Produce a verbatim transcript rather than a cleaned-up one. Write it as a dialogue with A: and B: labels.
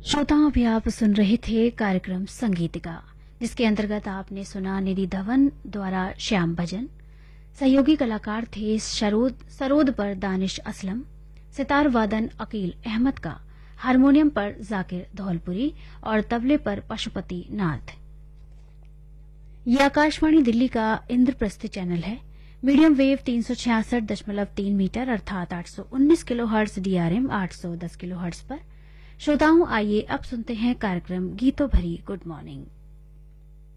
A: श्रोताओं, अभी आप सुन रहे थे कार्यक्रम संगीतिका, जिसके अंतर्गत आपने सुना निधि धवन द्वारा श्याम भजन। सहयोगी कलाकार थे सरोद सरोद पर दानिश असलम, सितार वादन अकील अहमद का, हारमोनियम पर जाकिर धौलपुरी और तबले पर पशुपति नाथ। ये आकाशवाणी दिल्ली का इंद्रप्रस्थ चैनल है। मीडियम वेव तीन सौ छियासठ दशमलव तीन मीटर अर्थात आठ सौ उन्नीस किलो हर्ट्ज, डीआरएम आठ सौ दस किलो हर्ट्ज पर। श्रोताओं, आइए अब सुनते हैं कार्यक्रम गीतों भरी गुड मॉर्निंग।